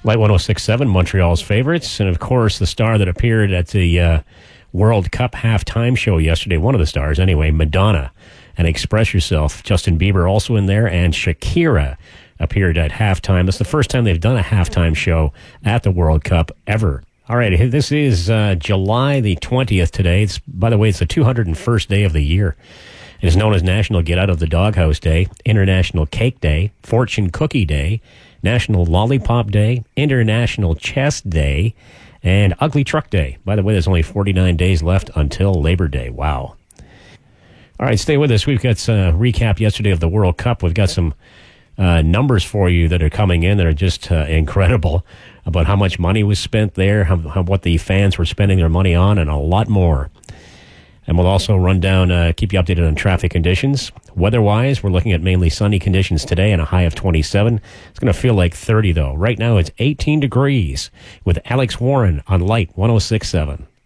Light 106.7, Montreal's favorites. And, of course, the star that appeared at the World Cup halftime show yesterday, one of the stars anyway, Madonna, and Express Yourself. Justin Bieber also in there, and Shakira appeared at halftime. That's the first time they've done a halftime show at the World Cup ever. All right, this is July the 20th today. By the way, it's the 201st day of the year. It is known as National Get Out of the Doghouse Day, International Cake Day, Fortune Cookie Day, National Lollipop Day, International Chess Day, and Ugly Truck Day. By the way, there's only 49 days left until Labor Day. Wow. All right, stay with us. We've got a recap yesterday of the World Cup. We've got some numbers for you that are coming in that are just incredible about how much money was spent there, what the fans were spending their money on, and a lot more. And we'll also run down, keep you updated on traffic conditions. Weather-wise, we're looking at mainly sunny conditions today and a high of 27. It's going to feel like 30, though. Right now, it's 18 degrees with Alex Warren on Light 106.7.